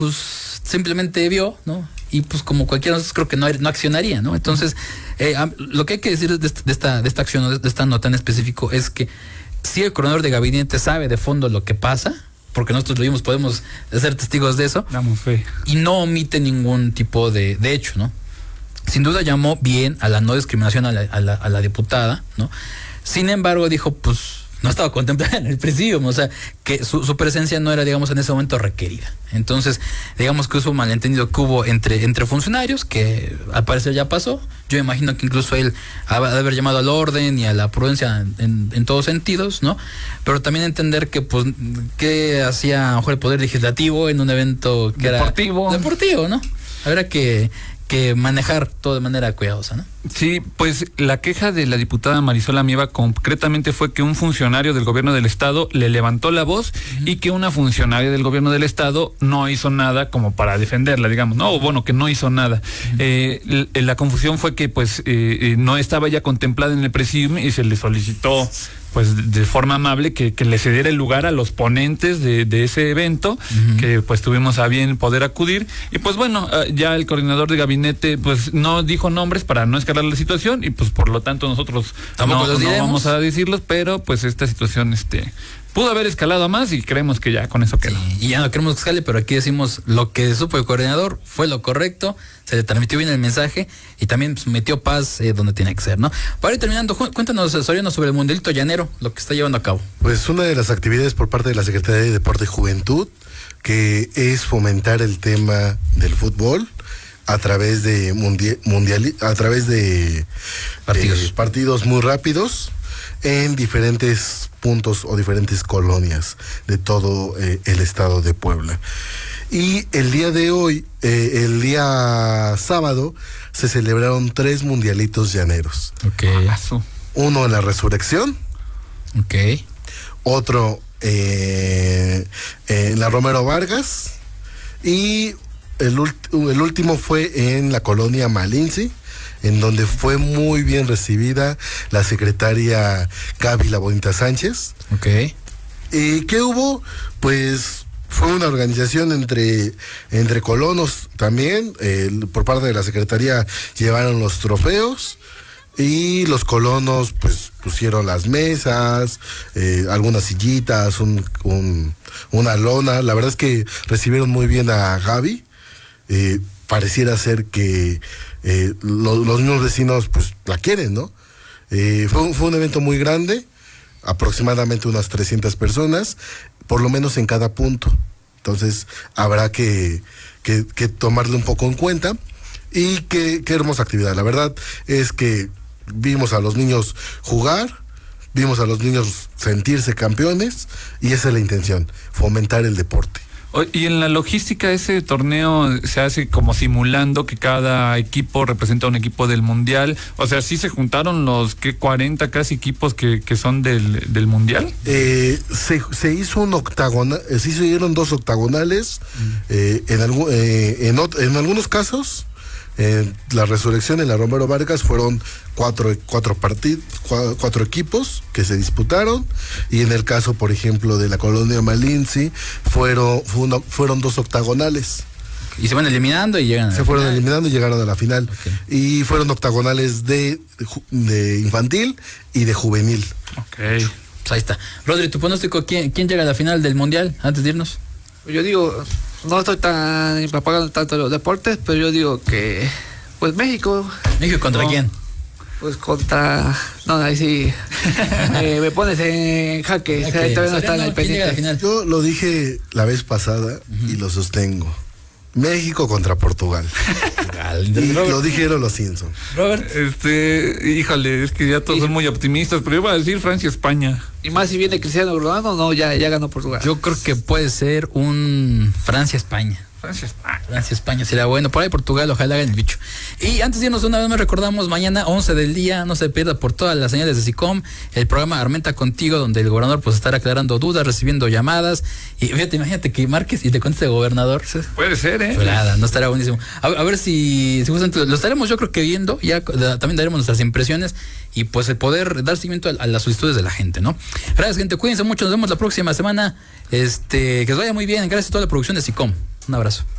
pues simplemente vio, ¿no? Y pues como cualquiera de nosotros creo que no accionaría, ¿no? Entonces, lo que hay que decir de esta acción, de esta nota en específico, es que si el coordinador de gabinete sabe de fondo lo que pasa, porque nosotros lo vimos, podemos ser testigos de eso, damos fe, y no omite ningún tipo de hecho, ¿no? Sin duda llamó bien a la no discriminación a la diputada, ¿no? Sin embargo, dijo, pues no estaba contemplada en el presidium, o sea, que su presencia no era, digamos, en ese momento requerida. Entonces, digamos que hubo un malentendido que hubo entre funcionarios, que al parecer ya pasó. Yo imagino que incluso él ha de haber llamado al orden y a la prudencia en todos sentidos, ¿no? Pero también entender que, pues, ¿qué hacía a lo mejor el Poder Legislativo en un evento que deportivo, ¿no? Habrá que manejar todo de manera cuidadosa, ¿no? Sí, pues la queja de la diputada Marisol Amieva concretamente fue que un funcionario del gobierno del estado le levantó la voz y que una funcionaria del gobierno del estado no hizo nada como para defenderla, digamos, no, bueno, que no hizo nada. La confusión fue que pues no estaba ya contemplada en el presidium y se le solicitó pues de forma amable que le cediera el lugar a los ponentes de ese evento, que pues tuvimos a bien poder acudir, y pues bueno, ya el coordinador de gabinete pues no dijo nombres para no escalar la situación, y pues por lo tanto nosotros no vamos a decirlos, pero pues esta situación pudo haber escalado a más y creemos que ya con eso quedó. Sí, y ya no queremos que escale, pero aquí decimos lo que supo el coordinador fue lo correcto, se le transmitió bien el mensaje y también pues, metió paz donde tiene que ser, ¿no? Para ir terminando, cuéntanos, Soriano, sobre el Mundialito Llanero, lo que está llevando a cabo. Pues una de las actividades por parte de la Secretaría de Deporte y Juventud, que es fomentar el tema del fútbol a través de partidos muy rápidos en diferentes puntos o diferentes colonias de todo el estado de Puebla. Y el día de hoy, el día sábado, se celebraron 3 mundialitos llaneros. Okay. Uno en la Resurrección. Okay. Otro en la Romero Vargas. Y el último fue en la colonia Malinzi, en donde fue muy bien recibida la secretaria Gaby La Bonita Sánchez. Okay. ¿Qué hubo? Pues fue una organización entre colonos también. Por parte de la secretaría llevaron los trofeos y los colonos pues pusieron las mesas, algunas sillitas, una lona. La verdad es que recibieron muy bien a Gaby. Pareciera ser que los mismos vecinos pues la quieren, ¿no? Fue un evento muy grande, aproximadamente unas 300 personas, por lo menos en cada punto. Entonces habrá que tomarle un poco en cuenta. Y qué hermosa actividad. La verdad es que vimos a los niños jugar, vimos a los niños sentirse campeones, y esa es la intención, fomentar el deporte. Y en la logística, ese torneo se hace como simulando que cada equipo representa un equipo del mundial. O sea, ¿sí se juntaron los 40 casi equipos que son del mundial? Se hizo un octagonal, se hicieron 2 octagonales. En algunos casos, la Resurrección en la Romero Vargas fueron 4 equipos que se disputaron, y en el caso, por ejemplo, de la colonia Malinzi fueron 2 octagonales. Y se van eliminando y llegan a la final. Fueron eliminando y llegaron a la final. Okay. Y fueron octagonales de infantil y de juvenil. Okay. Pues ahí está. Rodri, ¿tu pronóstico quién llega a la final del mundial antes de irnos? Yo digo, no estoy tan empapado tanto en los deportes, pero yo digo que pues México. ¿México contra quién? Pues contra... No, ahí sí me pones en jaque. Okay. Todavía no está en el pendiente. Yo lo dije la vez pasada y lo sostengo. México contra Portugal. Y lo dijeron los Simpsons. Robert. Híjole, es que ya todos son muy optimistas, pero yo voy a decir Francia-España. Y más si viene Cristiano Ronaldo, no, ya ganó Portugal. Yo creo que puede ser un Francia-España. Francia-España sería bueno. Por ahí Portugal, ojalá hagan el bicho. Y antes de irnos, una vez más recordamos, mañana 11 del día, no se pierda por todas las señales de SICOM, el programa Armenta Contigo, donde el gobernador pues estará aclarando dudas, recibiendo llamadas. Y fíjate, imagínate que marques y te conteste el gobernador. Puede ser, Nada, no estará buenísimo. A ver si justamente lo estaremos yo creo que viendo, ya también daremos nuestras impresiones y pues el poder dar seguimiento a las solicitudes de la gente, ¿no? Gracias, gente, cuídense mucho, nos vemos la próxima semana. Que les vaya muy bien, gracias a toda la producción de SICOM. Un abrazo.